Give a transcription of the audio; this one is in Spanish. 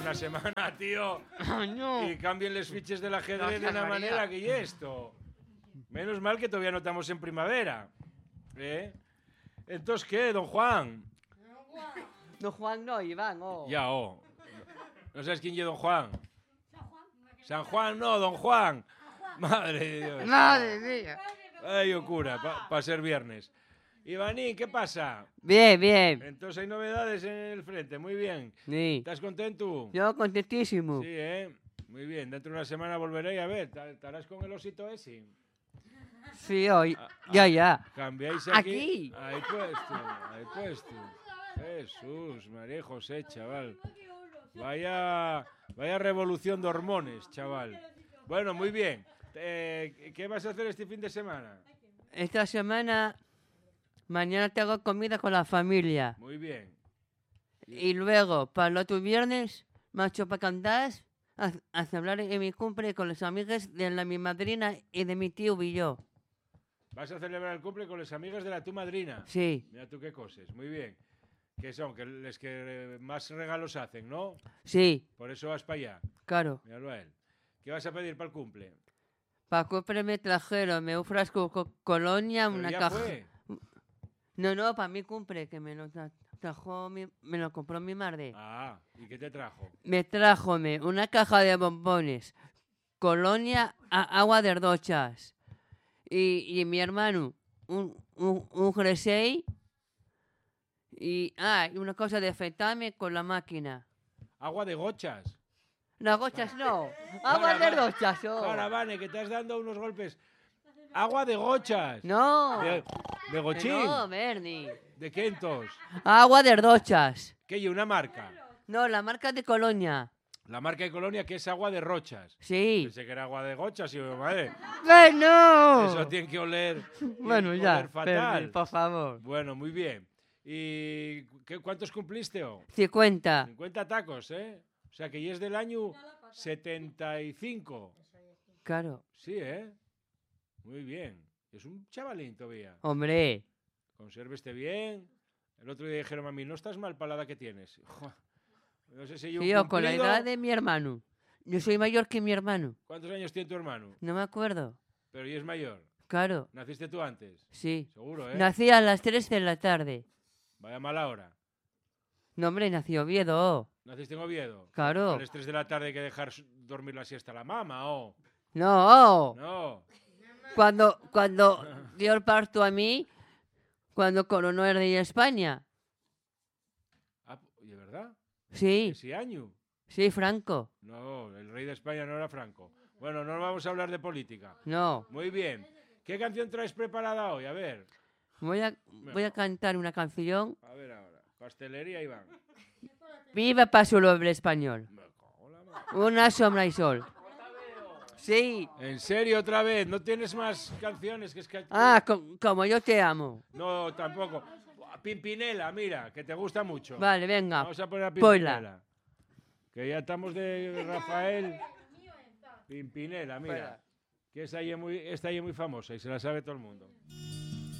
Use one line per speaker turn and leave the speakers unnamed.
una semana, tío.
No.
Y cambien los fiches del ajedrez de una manera que y esto. Menos mal que todavía no estamos en primavera. Entonces, ¿qué, don Juan?
Don Juan no, Iván, oh.
Ya, oh. ¿No sabes quién es don Juan? San Juan no, don Juan. Madre de Dios.
Madre mía.
Ay, ocura, para ser viernes. Ivanín, ¿qué pasa?
Bien, bien.
Entonces hay novedades en el frente, muy bien.
Sí.
¿Estás contento?
Yo contentísimo.
Sí, muy bien. Dentro de una semana volveré a ver. ¿Estarás con el osito ese?
Sí, hoy. Ya.
Cambiáis
Aquí.
Ahí puesto. Jesús, María José, chaval. Vaya revolución de hormones, chaval. Bueno, muy bien. ¿Qué vas a hacer este fin de semana?
Esta semana, mañana tengo comida con la familia.
Muy bien.
Y luego, para el otro viernes, macho para cantar, a celebrar en mi cumple con los amigos de mi madrina y de mi tío y yo.
¿Vas a celebrar el cumple con las amigas de tu madrina?
Sí.
Mira tú qué cosas. Muy bien. ¿Qué son? Que les que más regalos hacen, ¿no?
Sí,
Por eso vas para allá.
claro.
Míralo a él. ¿Qué vas a pedir para el cumple?
Para cumple me trajeron un frasco con colonia,
¿Pero
una
ya
caja.
fue?
No, para mi cumple, que me lo trajo, me lo compró mi madre.
Ah, ¿y qué te trajo?
Me trajo una caja de bombones, colonia, agua de duchas. Y mi hermano, un jersey y una cosa de afeitarme con la máquina.
Agua de gochas.
No, gochas no. Agua de duchas. Oh.
Caravane, que te has dando unos golpes. Agua de gochas.
No.
¿De gochín?
No, Bernie.
¿De qué entonces?
Agua de duchas.
¿Qué hay una marca?
No, la marca de colonia.
La marca de Colonia, que es agua de rochas.
Sí.
Pensé que era agua de gochas y madre.
¡No!
Eso tiene que oler.
Bueno,
tiene que
ya.
oler fatal.
Bernie, por favor.
Bueno, muy bien. ¿Y cuántos cumpliste?
50.
50 tacos, ¿eh? O sea, que ya es del año 75.
Claro.
Sí, muy bien. Es un chavalín todavía.
Hombre.
Consérveste bien. El otro día dijeron a mí, no estás mal para la edad que tienes. No sé si yo
Sí, yo con la edad de mi hermano. Yo soy mayor que mi hermano.
¿Cuántos años tiene tu hermano?
No me acuerdo.
Pero ya es mayor.
Claro.
¿Naciste tú antes?
Sí.
Seguro,
Nací a las 3 de la tarde.
Vaya mala hora.
No, hombre, nací Oviedo.
¿Naciste en Oviedo?
Claro.
A las 3 de la tarde hay que dejar dormir la siesta a la mamá, ¿o?
No.
No.
Cuando dio el parto a mí, cuando coronó el rey de España.
Ah, ¿y de verdad?
Sí.
¿Ese año?
Sí, Franco.
No, el rey de España no era Franco. Bueno, no vamos a hablar de política.
No.
Muy bien. ¿Qué canción traes preparada hoy? A ver.
Voy a cantar una canción.
A ver ahora. Pastelería, Iván.
Viva Paso Doble Español. Una sombra y sol. Sí.
¿En serio otra vez? ¿No tienes más canciones? Que es que...
Como yo te amo.
No, tampoco. Pimpinela, mira, que te gusta mucho.
Vale, venga.
Vamos a poner a
Ponla.
Pimpinela. Que ya estamos de Rafael. Pimpinela, mira. Que esta ahí es muy famosa y se la sabe todo el mundo.